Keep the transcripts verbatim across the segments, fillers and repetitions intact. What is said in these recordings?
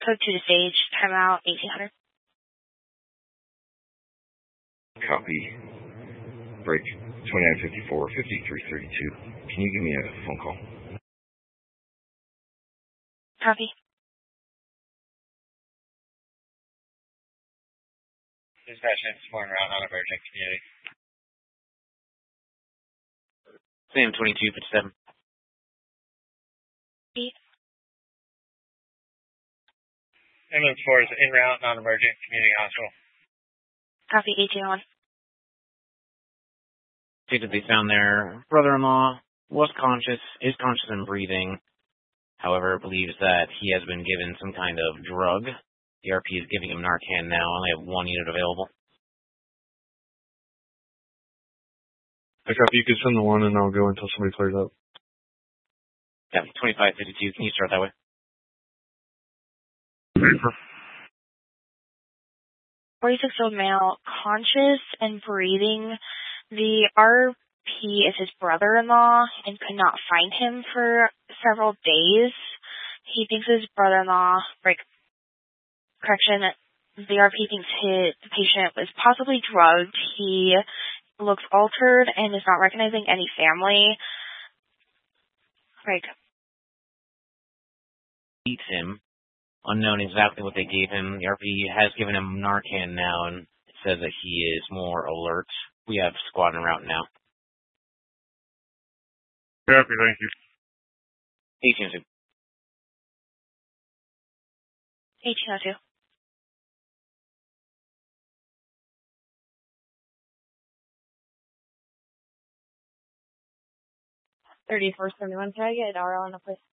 code two to stage, timeout eighteen hundred. Copy. Break twenty-nine fifty-four, fifty-three thirty-two. Can you give me a phone call? Copy. Dispatch one round on emerging community. Sam twenty-two fifty-seven. Beat. Ambulance four is en route, non-emergent, community hospital. Copy, eighteen oh one. Stated they found their brother-in-law was conscious, is conscious and breathing. However, believes that he has been given some kind of drug. The R P is giving him Narcan now. Only have one unit available. I copy. You can send the one, and I'll go until somebody clears up. Yeah, twenty-five fifty-two. Can you start that way? Paper. forty-six-year-old male, conscious and breathing. The R P is his brother-in-law and could not find him for several days. He thinks his brother-in-law, like, correction, the R P thinks his, the patient was possibly drugged. He looks altered and is not recognizing any family. Like, beats him. Unknown exactly what they gave him. The R P has given him Narcan now, and it says that he is more alert. We have squad en route now. Copy, thank you. eighteen oh two. eighteen oh two. thirty-four seventy-one, can I get R L on the place?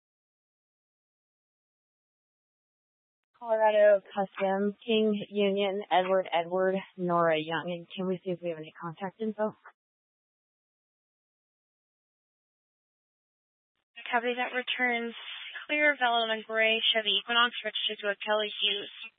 Colorado Custom, King Union, Edward Edward, Nora Young. And can we see if we have any contact info? Copy, that returns clear Velona Gray Chevy Equinox registered to a Kelly Hughes.